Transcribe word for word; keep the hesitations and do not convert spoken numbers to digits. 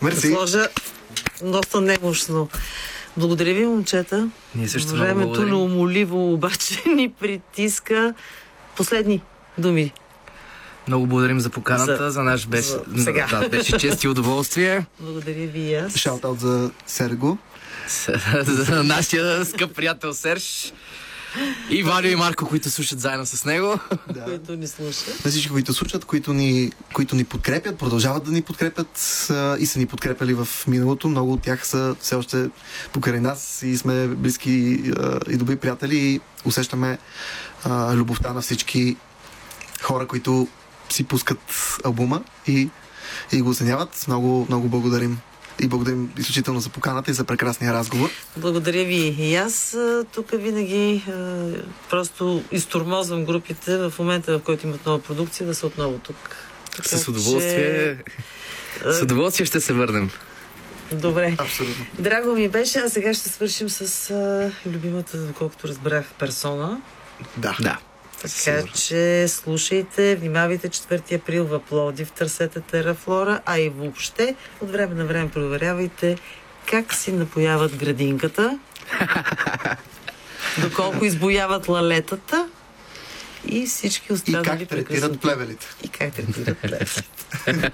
Мерси. Да сложа доста немощно. Благодаря ви, момчета. Ние също много Времето благодарим. неумоливо обаче ни притиска. Последни думи. Много благодарим за поканата, за, За- за наш беше, за сега. да, беше чест и удоволствие. Благодаря ви и аз. Шаут-аут за Серго. За нашия скъп приятел Серж. И Валю и Марко, които слушат заедно с него. Да. Които ни слушат. На всички, които слушат, които ни, които ни подкрепят, продължават да ни подкрепят а, и са ни подкрепяли в миналото. Много от тях са все още покрай нас и сме близки а, и добри приятели и усещаме а, любовта на всички хора, които си пускат албума и, и го оценяват. Много, много благодарим. И благодарим изключително за поканата и за прекрасния разговор. Благодаря ви и аз. а, Тук винаги а, просто изтормозвам групите в момента, в който имат нова продукция, да са отново тук. Така С удоволствие. че, С удоволствие ще се върнем. Добре. Абсолютно. Драго ми беше, а сега ще свършим с а, любимата, доколкото разбрах, персона. Да. Да. Така че слушайте, внимавайте, четвърти април в Пловдив, търсете Терафлора, а и въобще от време на време проверявайте как си напояват градинката, доколко избояват лалетата и всички И останали как третират прекъснати. плевелите. И как третират плевелите.